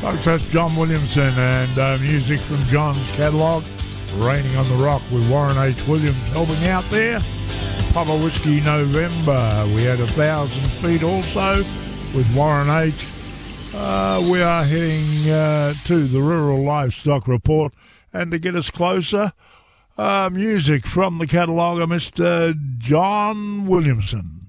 Folks, that's John Williamson and music from John's catalogue. Raining on the Rock with Warren H. Williams helping out there. Papa Whiskey November. We had 1,000 Feet also with Warren H. We are heading to the Rural Livestock Report, and to get us closer, music from the catalogue of Mr. John Williamson.